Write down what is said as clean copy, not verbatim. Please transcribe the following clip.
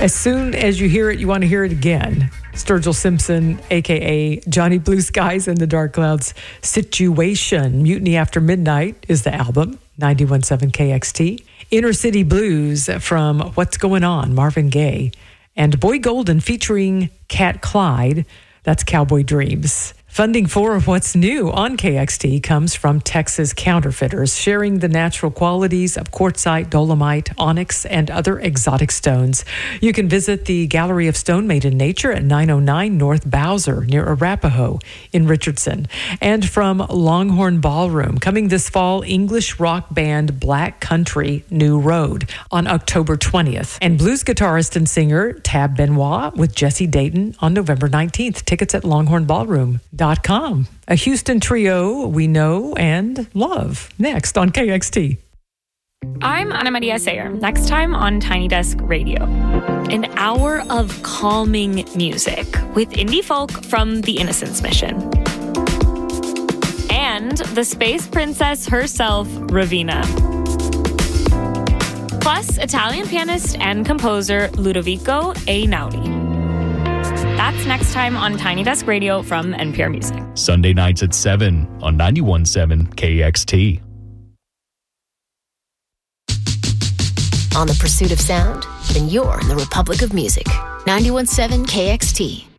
As soon as you hear it, you want to hear it again. Sturgill Simpson, a.k.a. Johnny Blue Skies and the Dark Clouds. Situation. Mutiny After Midnight is the album. 91.7 KXT. Inner City Blues from What's Going On, Marvin Gaye. And Boy Golden featuring Cat Clyde. That's Cowboy Dreams. Funding for What's New on KXT comes from Texas Counterfeiters, sharing the natural qualities of quartzite, dolomite, onyx, and other exotic stones. You can visit the Gallery of Stone Made in Nature at 909 North Bowser near Arapahoe in Richardson. And from Longhorn Ballroom, coming this fall, English rock band Black Country New Road on October 20th. And blues guitarist and singer Tab Benoit with Jesse Dayton on November 19th. Tickets at longhornballroom.com. A Houston trio we know and love. Next on KXT. I'm Ana Maria Sayer. Next time on Tiny Desk Radio. An hour of calming music with indie folk from the Innocence Mission. And the space princess herself, Raveena. Plus, Italian pianist and composer Ludovico Einaudi. That's next time on Tiny Desk Radio from NPR Music. Sunday nights at 7 on 91.7 KXT. On the pursuit of sound? Then you're in the Republic of Music. 91.7 KXT.